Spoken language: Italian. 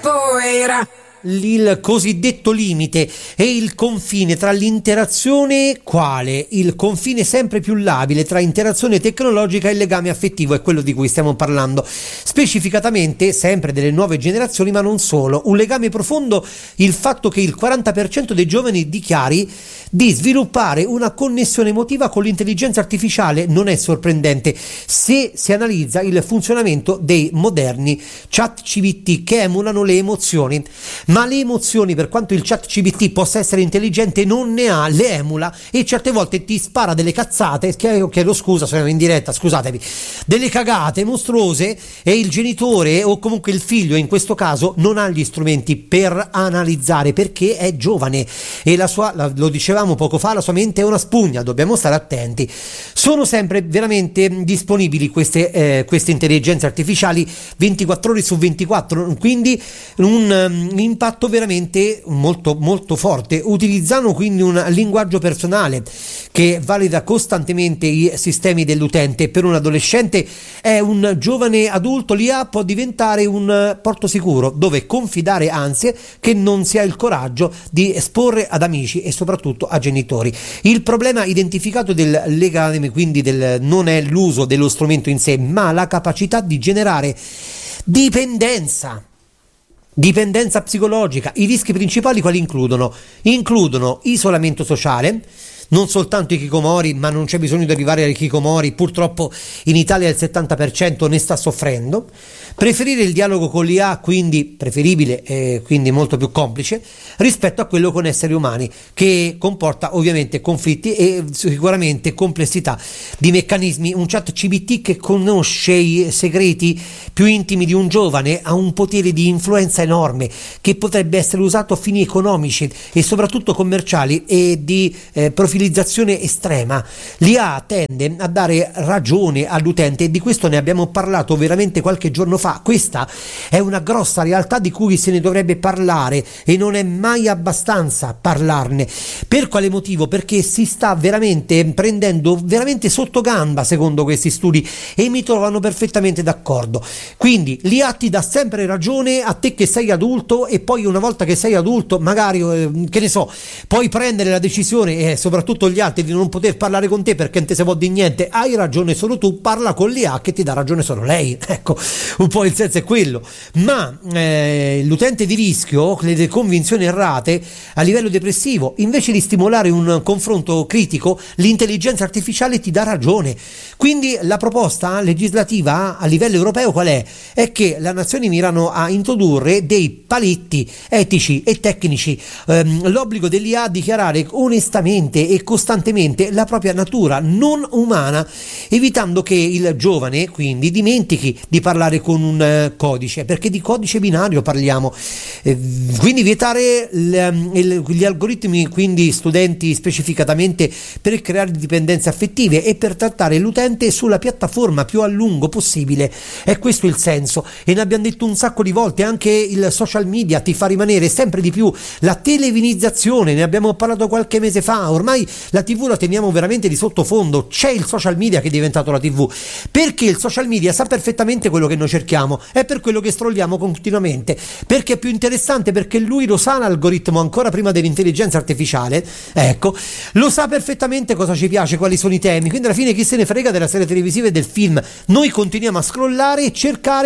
capoeira. Il cosiddetto limite è il confine tra l'interazione, quale il confine sempre più labile tra interazione tecnologica e legame affettivo, è quello di cui stiamo parlando, specificatamente sempre delle nuove generazioni, ma non solo. Un legame profondo, il fatto che il 40% dei giovani dichiari di sviluppare una connessione emotiva con l'intelligenza artificiale. Non è sorprendente se si analizza il funzionamento dei moderni chat CBT che emulano le emozioni. Ma le emozioni, per quanto il chat CBT possa essere intelligente, non ne ha, le emula e certe volte ti spara delle cazzate, chiedo scusa, sono in diretta, scusatemi, delle cagate mostruose, e il genitore o comunque il figlio in questo caso non ha gli strumenti per analizzare, perché è giovane e lo dicevamo poco fa, la sua mente è una spugna, dobbiamo stare attenti. Sono sempre veramente disponibili queste intelligenze artificiali 24 ore su 24, quindi un impatto veramente molto molto forte. Utilizzano quindi un linguaggio personale che valida costantemente i sistemi dell'utente. Per un adolescente è un giovane adulto, l'IA può diventare un porto sicuro dove confidare ansie che non si ha il coraggio di esporre ad amici e soprattutto a genitori. Il problema identificato del legame quindi non è l'uso dello strumento in sé, ma la capacità di generare dipendenza psicologica. I rischi principali quali includono? Includono isolamento sociale, non soltanto i hikikomori, ma non c'è bisogno di arrivare ai hikikomori, purtroppo in Italia il 70% ne sta soffrendo. Preferire il dialogo con l'IA, quindi preferibile e quindi molto più complice rispetto a quello con esseri umani, che comporta ovviamente conflitti e sicuramente complessità di meccanismi. Un chat CBT che conosce i segreti più intimi di un giovane ha un potere di influenza enorme che potrebbe essere usato a fini economici e soprattutto commerciali e di profilizzazione estrema. L'IA tende a dare ragione all'utente e di questo ne abbiamo parlato veramente qualche giorno fa. Questa è una grossa realtà di cui se ne dovrebbe parlare e non è mai abbastanza parlarne. Per quale motivo? Perché si sta veramente prendendo veramente sotto gamba, secondo questi studi, e mi trovano perfettamente d'accordo. Quindi l'IA ti dà sempre ragione a te che sei adulto, e poi una volta che sei adulto magari che ne so, puoi prendere la decisione, e soprattutto gli altri, di non poter parlare con te perché non te se può di niente. Hai ragione solo tu, parla con l'IA che ti dà ragione solo lei. Ecco, un po' il senso è quello. Ma l'utente di rischio, le convinzioni errate a livello depressivo, invece di stimolare un confronto critico, l'intelligenza artificiale ti dà ragione. Quindi la proposta legislativa a livello europeo qual è? È che le nazioni mirano a introdurre dei paletti etici e tecnici, l'obbligo dell'IA a dichiarare onestamente e costantemente la propria natura non umana, evitando che il giovane quindi dimentichi di parlare con un codice, perché di codice binario parliamo. Quindi vietare gli algoritmi, quindi studenti specificatamente, per creare dipendenze affettive e per trattare l'utente sulla piattaforma più a lungo possibile. È questo il senso, e ne abbiamo detto un sacco di volte. Anche il social media ti fa rimanere sempre di più. La televinizzazione, ne abbiamo parlato qualche mese fa, ormai la TV la teniamo veramente di sottofondo. C'è il social media che è diventato la TV, perché il social media sa perfettamente quello che noi cerchiamo, è per quello che scrolliamo continuamente, perché è più interessante, perché lui lo sa l'algoritmo ancora prima dell'intelligenza artificiale, ecco, lo sa perfettamente cosa ci piace, quali sono i temi, quindi alla fine chi se ne frega della serie televisiva e del film. Noi continuiamo a scrollare e cercare